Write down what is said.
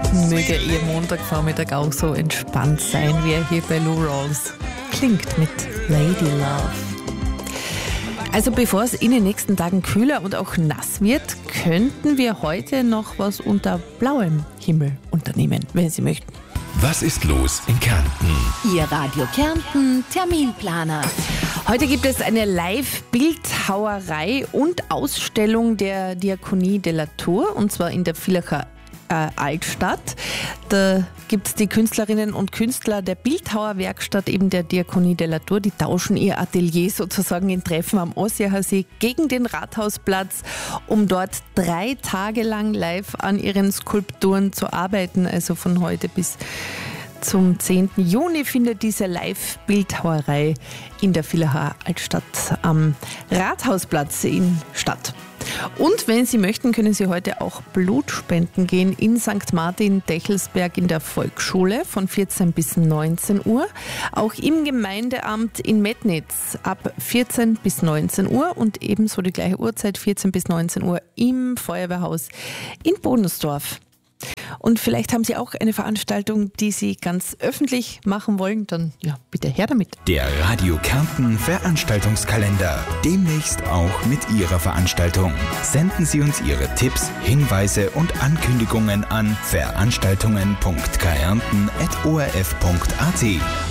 Möge Ihr Montagvormittag auch so entspannt sein, wie er hier bei Lou Rawls klingt mit Lady Love. Also bevor es in den nächsten Tagen kühler und auch nass wird, könnten wir heute noch was unter blauem Himmel unternehmen, wenn Sie möchten. Was ist los in Kärnten? Ihr Radio Kärnten Terminplaner. Heute gibt es eine Live-Bildhauerei und Ausstellung der Diakonie de la Tour, und zwar in der Villacher Altstadt. Da gibt es die Künstlerinnen und Künstler der Bildhauerwerkstatt, eben der Diakonie de la Tour, die tauschen ihr Atelier sozusagen in Treffen am Ossiacher See gegen den Rathausplatz, um dort 3 Tage lang live an ihren Skulpturen zu arbeiten. Also von heute bis zum 10. Juni findet diese Live-Bildhauerei in der Villacher Altstadt am Rathausplatz statt. Und wenn Sie möchten, können Sie heute auch Blut spenden gehen in St. Martin-Dechelsberg in der Volksschule von 14 bis 19 Uhr. Auch im Gemeindeamt in Metnitz ab 14 bis 19 Uhr und ebenso die gleiche Uhrzeit, 14 bis 19 Uhr im Feuerwehrhaus in Bodensdorf. Und vielleicht haben Sie auch eine Veranstaltung, die Sie ganz öffentlich machen wollen, dann ja, bitte her damit. Der Radio Kärnten Veranstaltungskalender. Demnächst auch mit Ihrer Veranstaltung. Senden Sie uns Ihre Tipps, Hinweise und Ankündigungen an veranstaltungen.kärnten@orf.at.